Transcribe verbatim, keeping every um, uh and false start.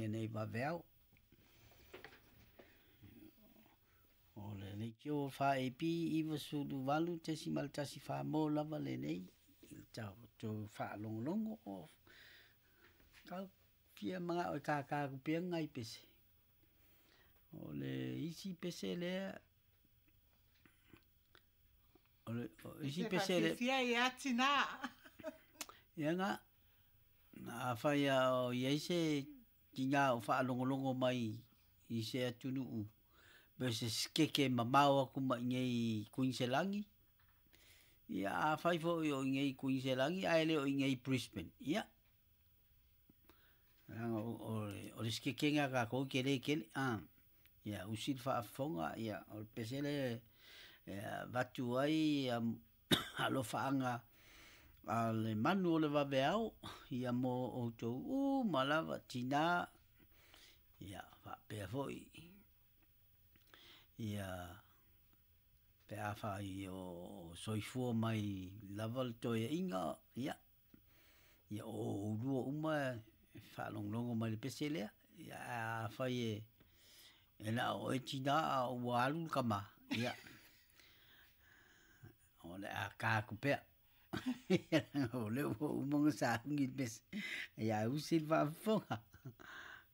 le nei va veo. O le le kio fa e pi iwa su du valu te si mal tasi fa mo lava le nei. Tau to fa long longo o ka pia mga o ka ka pia ngai pese. O le isi pese le o le isi pese le fia ia tina. Ia nga na fa ia o ia se tinga o fa long longo mai i se atunu u. Bese skeke mamau aku ma ngei Queenselangi. Ia fai fo o ngei Queenselangi ai le o ngei Brisbane. Ia. O o skeke nga ka ko kele kele ah. Ia usil fa fonga ia o pesele vatu ai alo faanga ale manu le va beau ia mo o to u malava tina ia va pe foi. Ia pe afa i o soifua mai laval to ia inga ia ia o ruo uma fa long longo mai pesele ia fa i ela o tina o alu kama ia o le a ka kupea o le o mo sa ngi pes ia usil va fonga